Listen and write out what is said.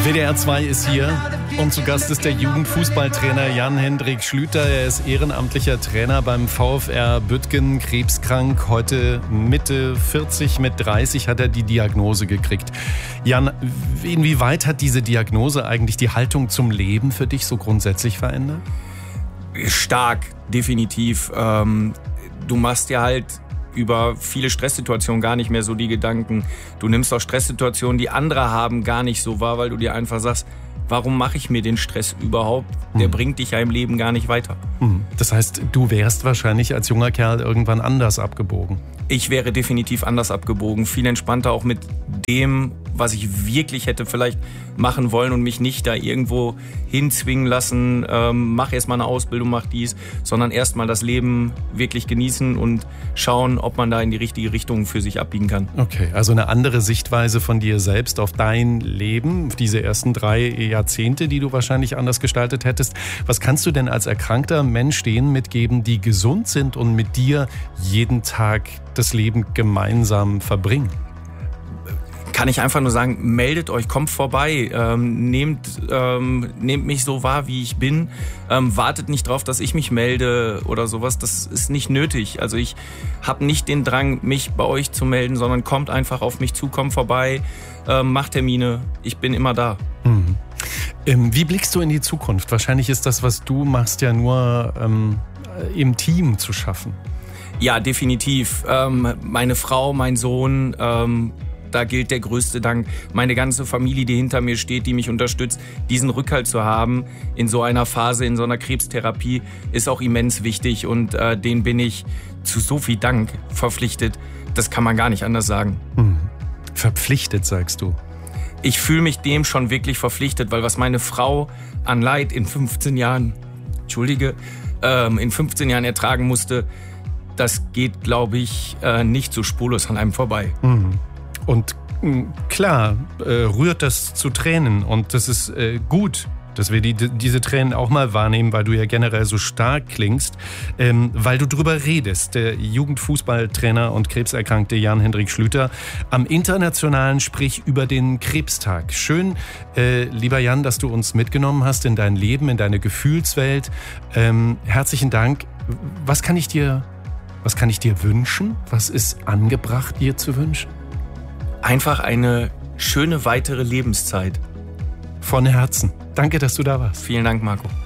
WDR 2 ist hier und zu Gast ist der Jugendfußballtrainer Jan-Hendrik Schlüter. Er ist ehrenamtlicher Trainer beim VfR Büttgen, krebskrank. Heute Mitte 40, mit 30 hat er die Diagnose gekriegt. Jan, inwieweit hat diese Diagnose eigentlich die Haltung zum Leben für dich so grundsätzlich verändert? Stark, definitiv. Du machst dir halt über viele Stresssituationen gar nicht mehr so die Gedanken. Du nimmst auch Stresssituationen, die andere haben, gar nicht so wahr, weil du dir einfach sagst, warum mache ich mir den Stress überhaupt? Der bringt dich ja im Leben gar nicht weiter. Das heißt, du wärst wahrscheinlich als junger Kerl irgendwann anders abgebogen. Ich wäre definitiv anders abgebogen, viel entspannter auch mit dem, was ich wirklich hätte vielleicht machen wollen und mich nicht da irgendwo hinzwingen lassen, mach erst mal eine Ausbildung, mach dies, sondern erst mal das Leben wirklich genießen und schauen, ob man da in die richtige Richtung für sich abbiegen kann. Okay, also eine andere Sichtweise von dir selbst auf dein Leben, auf diese ersten 3 Jahrzehnte, die du wahrscheinlich anders gestaltet hättest. Was kannst du denn als erkrankter Mensch denen mitgeben, die gesund sind und mit dir jeden Tag das Leben gemeinsam verbringen? Kann ich einfach nur sagen, meldet euch, kommt vorbei, nehmt mich so wahr, wie ich bin, wartet nicht drauf, dass ich mich melde oder sowas, das ist nicht nötig. Also ich habe nicht den Drang, mich bei euch zu melden, sondern kommt einfach auf mich zu, kommt vorbei, macht Termine, ich bin immer da. Wie blickst du in die Zukunft? Wahrscheinlich ist das, was du machst, ja nur im Team zu schaffen. Ja, definitiv. Meine Frau, mein Sohn, da gilt der größte Dank. Meine ganze Familie, die hinter mir steht, die mich unterstützt, diesen Rückhalt zu haben in so einer Phase, in so einer Krebstherapie, ist auch immens wichtig und denen bin ich zu so viel Dank verpflichtet. Das kann man gar nicht anders sagen. Verpflichtet, sagst du? Ich fühle mich dem schon wirklich verpflichtet, weil was meine Frau an Leid in 15 Jahren ertragen musste, das geht, glaube ich, nicht so spurlos an einem vorbei. Und klar, rührt das zu Tränen und das ist gut, dass wir diese Tränen auch mal wahrnehmen, weil du ja generell so stark klingst, weil du drüber redest. Der Jugendfußballtrainer und krebserkrankte Jan-Hendrik Schlüter am internationalen Sprich über den Krebstag. Schön, lieber Jan, dass du uns mitgenommen hast in dein Leben, in deine Gefühlswelt. Herzlichen Dank. Was kann ich dir wünschen? Was ist angebracht, dir zu wünschen? Einfach eine schöne weitere Lebenszeit. Von Herzen. Danke, dass du da warst. Vielen Dank, Marco.